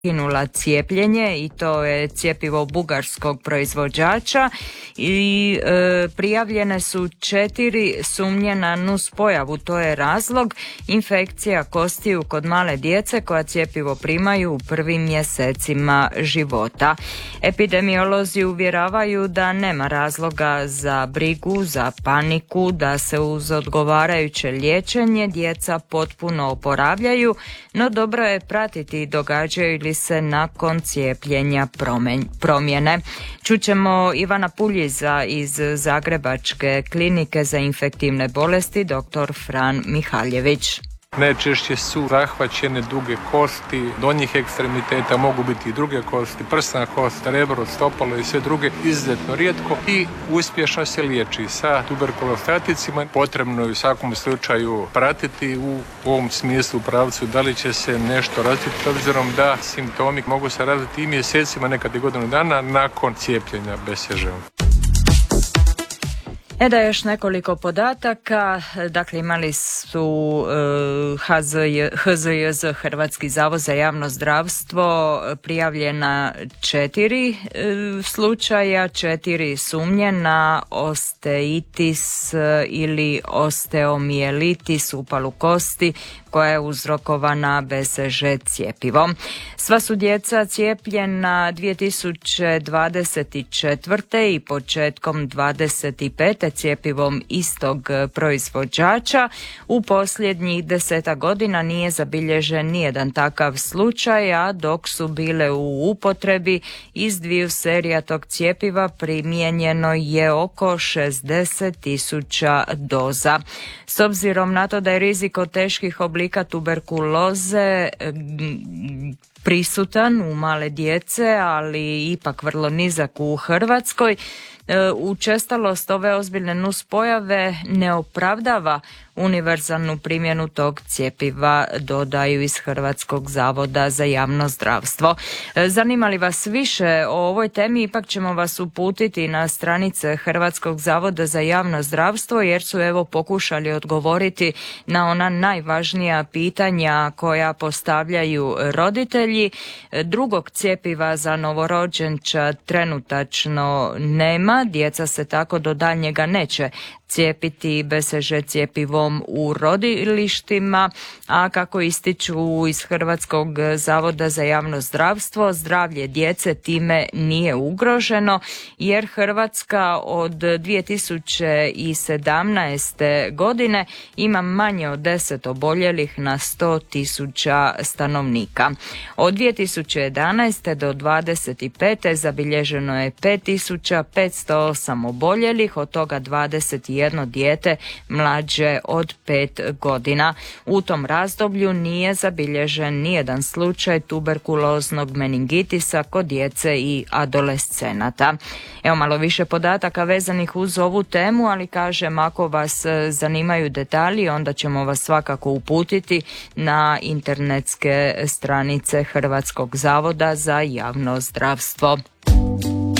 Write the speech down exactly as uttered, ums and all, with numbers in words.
ukinula cijepljenje i to je cjepivo bugarskog proizvođača i e, prijavljene su četiri sumnje na nuspojavu. To je razlog infekcija kostiju kod male djece koja cjepivo primaju u prvim mjesecima života. Epidemiolozi uvjeravaju da nema razloga za brigu, za paniku, da se uz odgovarajuće liječenje djeca potpuno oporavljaju, no dobro je pratiti događaju li se nakon cijepljenja promjene. Čućemo Ivana Puljiza iz Zagrebačke klinike za infektivne bolesti dr. Fran Mihaljević. Najčešće su zahvaćene duge kosti, donjih ekstremiteta, mogu biti i druge kosti, prsna kost, rebro, stopalo i sve druge, izuzetno rijetko i uspješno se liječi sa tuberkulostaticima. Potrebno je u svakom slučaju pratiti u ovom smislu pravcu da li će se nešto razviti, s obzirom da simptomi mogu se razviti i mjesecima, nekad i godinu dana nakon cijepljenja B C G-om. E da još nekoliko podataka, dakle imali su H Z J Z, Hrvatski zavod za javno zdravstvo, prijavljena četiri slučaja, četiri sumnje na osteitis ili osteomijelitis, upalu kosti koja je uzrokovana B C G cjepivom. Sva su djeca cijepljena dvije tisuće dvadeset četvrte i početkom dvadeset pete cjepivom istog proizvođača. U posljednjih deseta godina nije zabilježen nijedan takav slučaj, a dok su bile u upotrebi iz dviju serija tog cjepiva primijenjeno je oko šezdeset tisuća doza. S obzirom na to da je rizik od teških oblika tuberkuloze prisutan u male djece, ali ipak vrlo nizak u Hrvatskoj, učestalost ove ozbiljne nuspojave ne opravdava univerzalnu primjenu tog cjepiva, dodaju iz Hrvatskog zavoda za javno zdravstvo. Zanima li vas više o ovoj temi, ipak ćemo vas uputiti na stranice Hrvatskog zavoda za javno zdravstvo, jer su evo pokušali odgovoriti na ona najvažnija pitanja koja postavljaju roditelji. Drugog cjepiva za novorođenčad trenutačno nema, djeca se tako do daljnjega neće cijepiti B C G cjepivom u rodilištima, a kako ističu iz Hrvatskog zavoda za javno zdravstvo, zdravlje djece time nije ugroženo, jer Hrvatska od dvije tisuće sedamnaeste. godine ima manje od deset oboljelih na sto tisuća stanovnika. Od dvije tisuće jedanaeste. do dvadeset pete. zabilježeno je pet tisuća petsto osam oboljelih, od toga dvadeset jedno dijete mlađe od pet godina. U tom razdoblju nije zabilježen nijedan slučaj tuberkuloznog meningitisa kod djece i adolescenata. Evo malo više podataka vezanih uz ovu temu, ali kažem, ako vas zanimaju detalji, onda ćemo vas svakako uputiti na internetske stranice Hrvatskog zavoda za javno zdravstvo.